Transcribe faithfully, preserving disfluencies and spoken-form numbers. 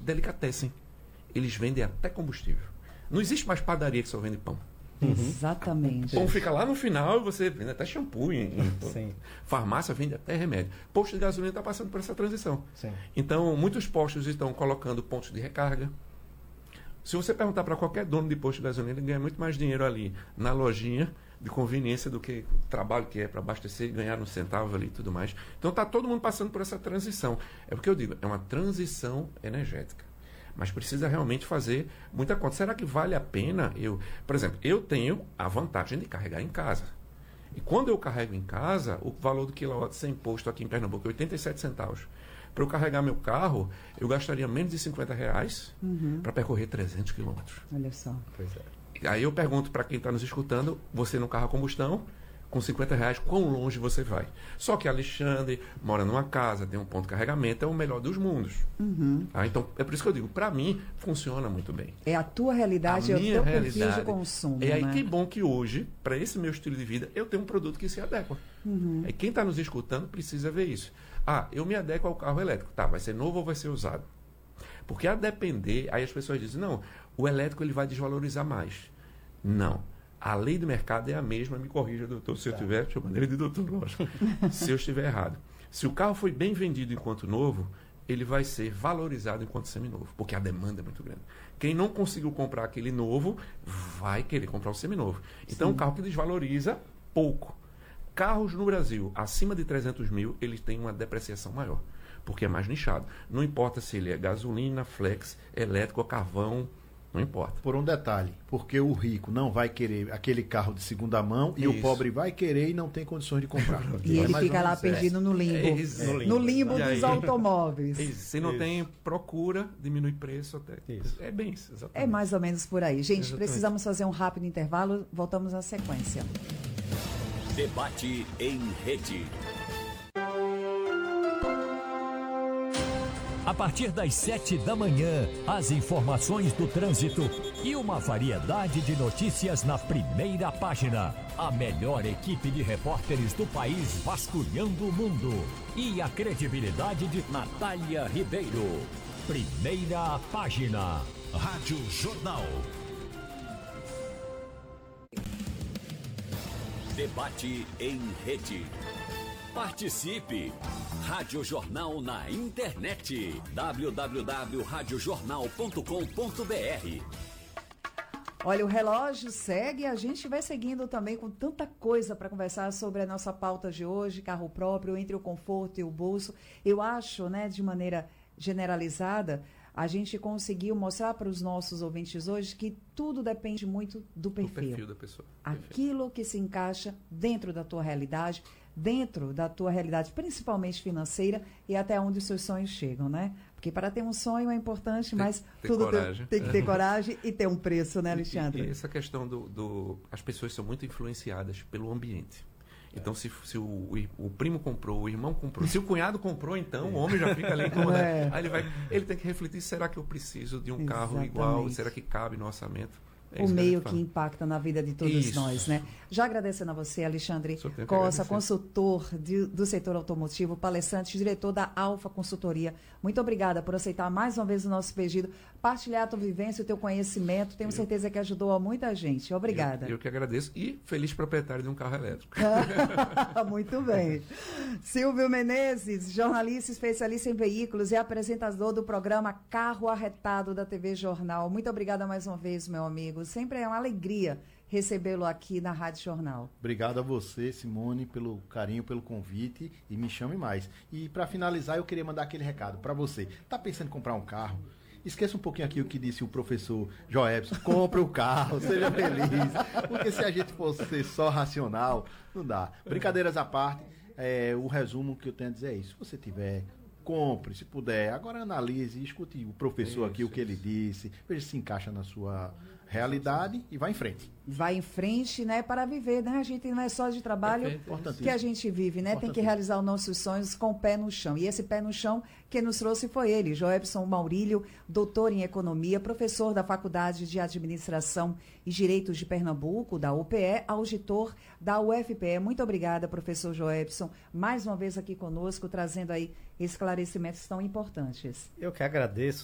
delicatessen. Eles vendem até combustível. Não existe mais padaria que só vende pão. Uhum. Exatamente. O pão fica lá no final e você vende até shampoo. Em, em Sim. Farmácia vende até remédio. Posto de gasolina está passando por essa transição. Sim. Então, muitos postos estão colocando pontos de recarga. Se você perguntar para qualquer dono de posto de gasolina, ele ganha muito mais dinheiro ali na lojinha de conveniência do que o trabalho que é para abastecer e ganhar um centavo ali e tudo mais. Então está todo mundo passando por essa transição. É o que eu digo, é uma transição energética. Mas precisa realmente fazer muita conta. Será que vale a pena eu... Por exemplo, eu tenho a vantagem de carregar em casa. E quando eu carrego em casa, o valor do quilowatt sem imposto aqui em Pernambuco é oitenta e sete centavos. Para eu carregar meu carro, eu gastaria menos de cinquenta reais Uhum. para percorrer trezentos quilômetros. Olha só. Pois é. Aí eu pergunto para quem está nos escutando, você no carro a combustão, com cinquenta reais, quão longe você vai? Só que Alexandre mora numa casa, tem um ponto de carregamento, é o melhor dos mundos. Uhum. Tá? Então, é por isso que eu digo, para mim, funciona muito bem. É a tua realidade, A é o minha teu perfil realidade de consumo. É aí né? que bom que hoje, para esse meu estilo de vida, eu tenho um produto que se adequa. Uhum. Aí quem está nos escutando precisa ver isso. Ah, eu me adequo ao carro elétrico. Tá, vai ser novo ou vai ser usado? Porque a depender, aí as pessoas dizem, não, o elétrico ele vai desvalorizar mais. Não. A lei do mercado é a mesma, me corrija, doutor, se eu estiver, chamando ele de doutor, lógico, se eu estiver errado. Se o carro foi bem vendido enquanto novo, ele vai ser valorizado enquanto seminovo, porque a demanda é muito grande. Quem não conseguiu comprar aquele novo, vai querer comprar o seminovo. Então, Sim. um carro que desvaloriza pouco. Carros no Brasil, acima de trezentos mil, eles têm uma depreciação maior, porque é mais nichado. Não importa se ele é gasolina, flex, elétrico ou carvão, não importa. Por um detalhe, porque o rico não vai querer aquele carro de segunda mão e Isso. o pobre vai querer e não tem condições de comprar. E É ele mais fica ou lá menos perdido no limbo. É isso. No É. limbo, no limbo E dos aí? automóveis. Isso. Se não Isso. tem procura, diminui preço até. Isso. É bem isso, exatamente. É mais ou menos por aí. Gente, Exatamente. precisamos fazer um rápido intervalo. Voltamos à sequência. Debate em rede. A partir das sete da manhã, as informações do trânsito e uma variedade de notícias na primeira página. A melhor equipe de repórteres do país vasculhando o mundo. E a credibilidade de Natália Ribeiro. Primeira página. Rádio Jornal. Debate em rede. Participe! Rádio Jornal na internet. w w w ponto rádio jornal ponto com ponto b r. Olha, o relógio segue e a gente vai seguindo também com tanta coisa para conversar sobre a nossa pauta de hoje, carro próprio, entre o conforto e o bolso. Eu acho, né, de maneira generalizada, a gente conseguiu mostrar para os nossos ouvintes hoje que tudo depende muito do perfil. O perfil da pessoa. Aquilo que se encaixa dentro da tua realidade, dentro da tua realidade, principalmente financeira, e até onde os seus sonhos chegam, né? Porque para ter um sonho é importante, Tem mas que ter tudo tem, coragem. tem que ter coragem e ter um preço, né, E, Alexandre? e essa questão do, do... As pessoas são muito influenciadas pelo ambiente. Então, se, se o, o, o primo comprou, o irmão comprou, se o cunhado comprou, então o homem já fica ali incomodado. É. Aí ele vai, ele tem que refletir, será que eu preciso de um carro Exatamente. igual? Será que cabe no orçamento? É O isso meio a gente que fala. impacta na vida de todos Isso. nós, né? Já agradecendo a você, Alexandre Só tenho que Costa, agradecer. consultor de- do setor automotivo, palestrante, diretor da Alfa Consultoria. Muito obrigada por aceitar mais uma vez o nosso pedido, partilhar a tua vivência, o teu conhecimento. Tenho Eu- certeza que ajudou a muita gente. Obrigada. Eu, eu que agradeço e feliz proprietário de um carro elétrico. Muito bem. Silvio Menezes, jornalista especialista em veículos e apresentador do programa Carro Arretado da T V Jornal. Muito obrigada mais uma vez, meu amigo. Sempre é uma alegria recebê-lo aqui na Rádio Jornal. Obrigado a você, Simone, pelo carinho, pelo convite e me chame mais. E para finalizar, eu queria mandar aquele recado para você. Tá pensando em comprar um carro? Esqueça um pouquinho aqui o que disse o professor Joebson. Compre o carro, seja feliz. Porque se a gente fosse ser só racional, não dá. Brincadeiras à parte, é, o resumo que eu tenho a dizer é isso. Se você tiver, compre, se puder. Agora analise, escute o professor aqui, o que ele disse. Veja se encaixa na sua realidade e vá em frente. Vai em frente, né, para viver, né? A gente não é só de trabalho Perfeito. que a gente vive, né? Tem que realizar os nossos sonhos com o pé no chão. E esse pé no chão, quem nos trouxe foi ele, Joebson Maurílio, doutor em economia, professor da Faculdade de Administração e Direitos de Pernambuco, da U P E, auditor da U F P E. Muito obrigada, professor Joebson, mais uma vez aqui conosco, trazendo aí esclarecimentos tão importantes. Eu que agradeço,